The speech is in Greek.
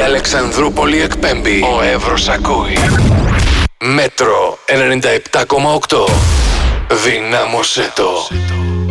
Αλεξανδρούπολη εκπέμπει. Ο Εύρος ακούει. Μέτρο 97,8. Δυνάμωσέ το.